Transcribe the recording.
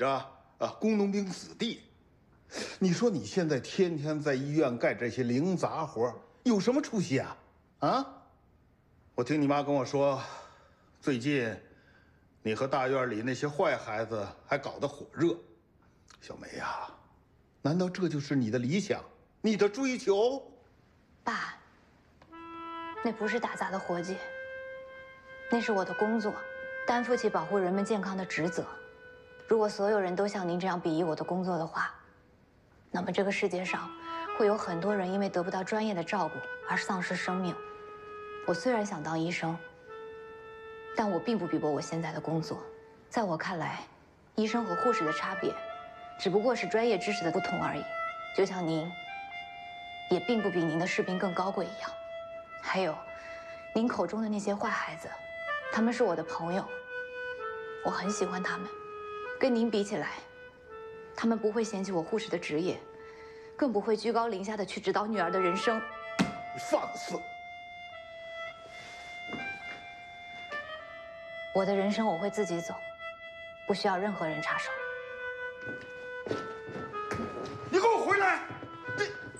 着工农兵子弟。你说你现在天天在医院干这些零杂活，有什么出息啊？啊？我听你妈跟我说，最近你和大院里那些坏孩子还搞得火热。小梅呀，难道这就是你的理想，你的追求？ 爸，那不是打杂的活计，那是我的工作，担负起保护人们健康的职责。如果所有人都像您这样鄙夷我的工作的话，那么这个世界上会有很多人因为得不到专业的照顾而丧失生命。我虽然想当医生，但我并不鄙薄我现在的工作。在我看来，医生和护士的差别，只不过是专业知识的不同而已。就像您，也并不比您的士兵更高贵一样。还有，您口中的那些坏孩子，他们是我的朋友，我很喜欢他们。跟您比起来，他们不会嫌弃我护士的职业，更不会居高临下的去指导女儿的人生。 你放肆！ 我的人生我会自己走，不需要任何人插手。